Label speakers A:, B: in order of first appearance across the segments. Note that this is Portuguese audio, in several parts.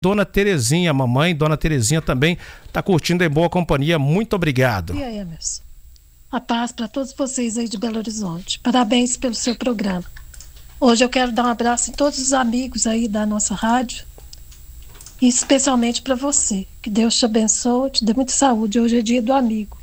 A: Dona Terezinha, mamãe, Dona Terezinha também está curtindo em boa companhia. Muito obrigado.
B: E aí, Emerson? A paz para todos vocês aí de Belo Horizonte. Parabéns pelo seu programa. Hoje eu quero dar um abraço em todos os amigos aí da nossa rádio, e especialmente para você. Que Deus te abençoe, te dê muita saúde. Hoje é dia do amigo.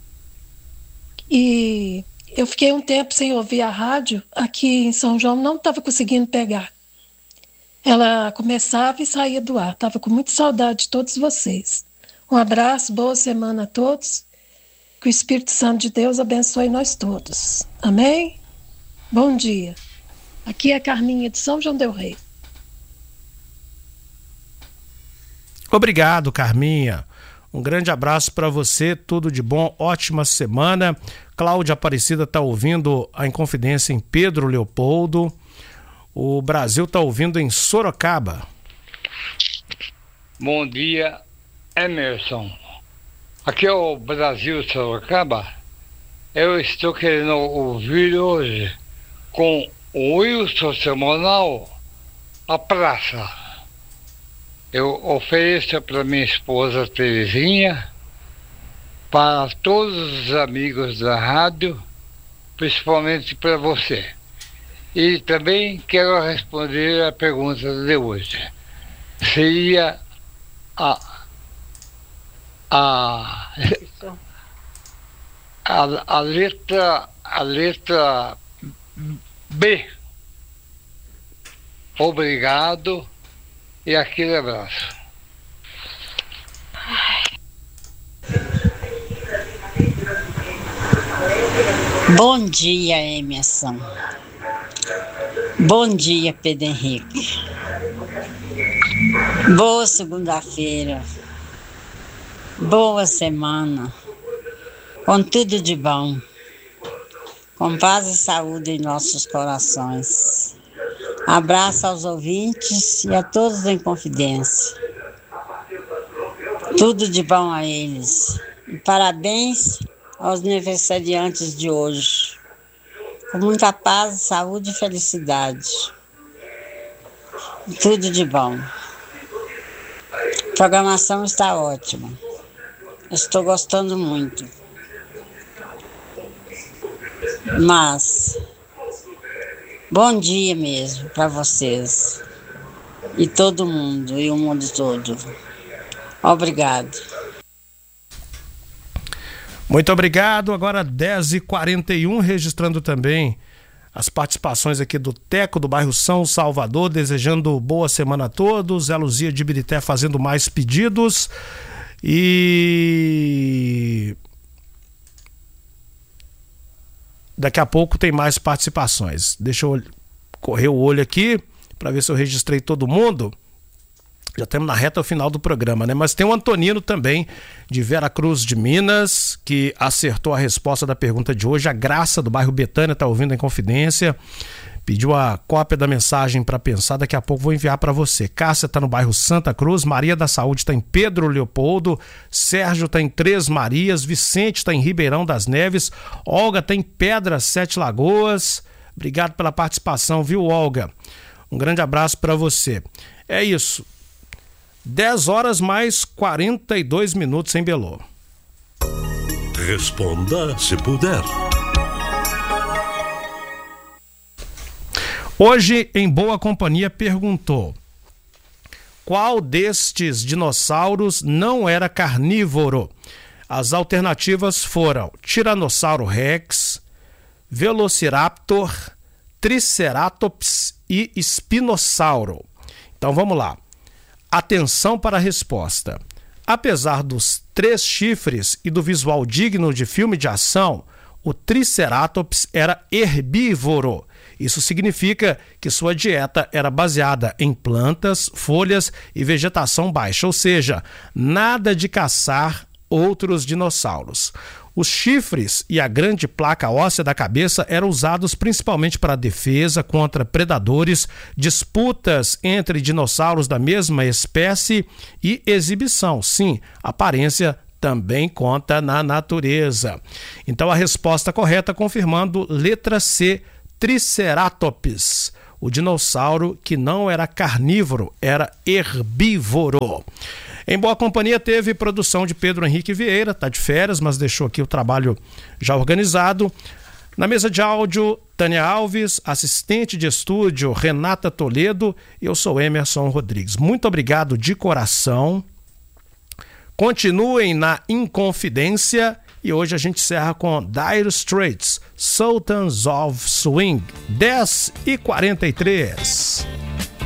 B: E eu fiquei um tempo sem ouvir a rádio aqui em São João, não estava conseguindo pegar. Ela começava e saía do ar. Estava com muita saudade de todos vocês. Um abraço, boa semana a todos. Que o Espírito Santo de Deus abençoe nós todos. Amém? Bom dia. Aqui é a Carminha de São João del Rei.
A: Obrigado, Carminha. Um grande abraço para você, tudo de bom, ótima semana. Cláudia Aparecida está ouvindo a Inconfidência em Pedro Leopoldo. O Brasil está ouvindo em Sorocaba.
C: Bom dia, Emerson. Aqui é o Brasil Sorocaba. Eu estou querendo ouvir hoje com o Wilson Semanal a praça. Eu ofereço para minha esposa Terezinha, para todos os amigos da rádio, principalmente para você. E também quero responder a pergunta de hoje. Seria a letra B. Obrigado e aquele abraço.
D: Bom dia, Emerson. Bom dia, Pedro Henrique. Boa segunda-feira. Boa semana. Com tudo de bom. Com paz e saúde em nossos corações. Abraço aos ouvintes e a todos em confidência. Tudo de bom a eles. E parabéns aos aniversariantes de hoje. Com muita paz, saúde e felicidade. Tudo de bom. A programação está ótima. Estou gostando muito. Mas, bom dia mesmo para vocês. E todo mundo, e o mundo todo. Obrigado.
A: Muito obrigado. Agora 10h41, registrando também as participações aqui do Teco do bairro São Salvador, desejando boa semana a todos. Zé Luzia de Ibirité fazendo mais pedidos. E daqui a pouco tem mais participações. Deixa eu correr o olho aqui para ver se eu registrei todo mundo. Já estamos na reta final do programa, né? Mas tem o Antonino também, de Vera Cruz de Minas, que acertou a resposta da pergunta de hoje. A Graça, do bairro Betânia, está ouvindo em confidência. Pediu a cópia da mensagem para pensar, daqui a pouco vou enviar para você. Cássia está no bairro Santa Cruz, Maria da Saúde está em Pedro Leopoldo, Sérgio está em Três Marias, Vicente está em Ribeirão das Neves, Olga está em Pedras, Sete Lagoas. Obrigado pela participação, viu, Olga? Um grande abraço para você. É isso. 10h mais 42 minutos em Belô.
E: Responda se puder.
A: Hoje, em Boa Companhia, perguntou: qual destes dinossauros não era carnívoro? As alternativas foram Tiranossauro Rex, Velociraptor, Triceratops e Espinossauro. Então vamos lá. Atenção para a resposta. Apesar dos 3 chifres e do visual digno de filme de ação, o Triceratops era herbívoro. Isso significa que sua dieta era baseada em plantas, folhas e vegetação baixa, ou seja, nada de caçar outros dinossauros. Os chifres e a grande placa óssea da cabeça eram usados principalmente para defesa contra predadores, disputas entre dinossauros da mesma espécie e exibição. Sim, aparência também conta na natureza. Então a resposta correta, confirmando, letra C, Triceratops. o dinossauro que não era carnívoro, era herbívoro. Em Boa Companhia teve produção de Pedro Henrique Vieira, tá de férias, mas deixou aqui o trabalho já organizado. Na mesa de áudio, Tânia Alves, assistente de estúdio, Renata Toledo, e eu sou Emerson Rodrigues. Muito obrigado de coração. Continuem na Inconfidência e hoje a gente encerra com Dire Straits, Sultans of Swing, 10h43.